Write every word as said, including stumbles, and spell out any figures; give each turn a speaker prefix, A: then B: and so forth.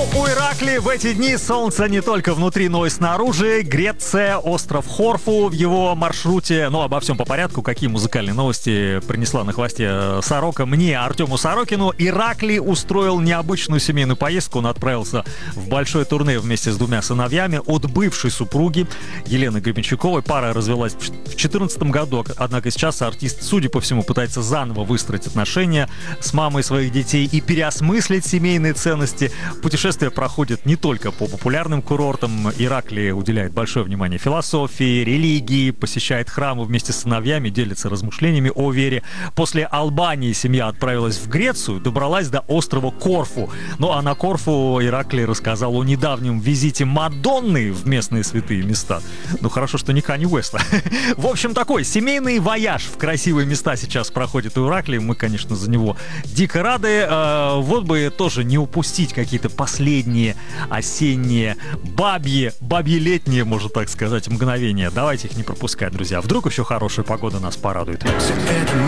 A: У Ираклии в эти дни солнце не только внутри, но и снаружи. Греция, остров Корфу в его маршруте. Ну, обо всем по порядку. Какие музыкальные новости принесла на хвосте Сорока мне, Артему Сорокину. Ираклий устроил необычную семейную поездку. Он отправился в большое турне вместе с двумя сыновьями от бывшей супруги Елены Гребенщиковой. Пара развелась в две тысячи четырнадцатом году, однако сейчас артист, судя по всему, пытается заново выстроить отношения с мамой своих детей и переосмыслить семейные ценности. Путешествие проходит не только по популярным курортам. Ираклий уделяет большое внимание философии, религии, посещает храмы вместе с сыновьями, делится размышлениями о вере. После Албании семья отправилась в Грецию, добралась до острова Корфу. Ну а на Корфу Ираклий рассказал о недавнем визите Мадонны в местные святые места. Ну хорошо, что не Канье Уэста. В общем, такой семейный вояж в красивые места сейчас проходит у Ираклия. Мы, конечно, за него дико рады. Вот бы тоже не упустить какие-то последние осенние, бабьи, бабьи-летние, можно так сказать, мгновения. Давайте их не пропускать, друзья. Вдруг еще хорошая погода нас порадует.